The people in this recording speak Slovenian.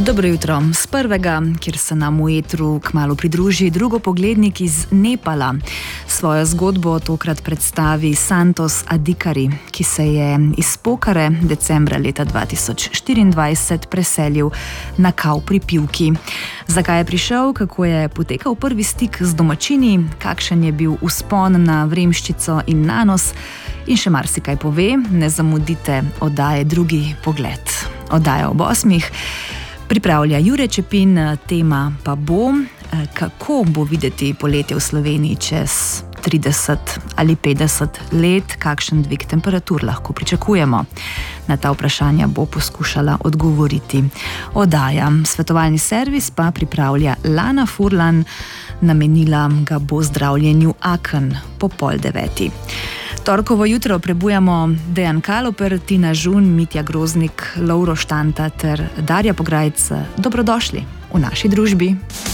Dobro jutro. Z prvega, kjer se nam v etru kmalu pridruži drugopoglednik iz Nepala. Svojo zgodbo tokrat predstavi Santos Adhikari, ki se je iz Pokare decembra leta 2024 preselil na Kau pri Pivki. Zakaj je prišel, kako je potekal prvi stik z domačini, kakšen je bil vzpon na Vremščico in Nanos in še marsikaj pove, ne zamudite oddaje Drugi pogled. Oddaja ob 8. Pripravlja Jure Čepin, tema pa bo, kako bo videti poletje v Sloveniji čez 30 ali 50 let, kakšen dvig temperatur lahko pričakujemo. Na ta vprašanja bo poskušala odgovoriti oddaja. Svetovalni servis pa pripravlja Lana Furlan, namenila ga bo zdravljenju aken po 8:30. Torkovo jutro prebujamo Dejan Kaloper, Tina Žun, Mitja Groznik, Lovro Štanta ter Darja Pograjc. Dobrodošli v naši družbi.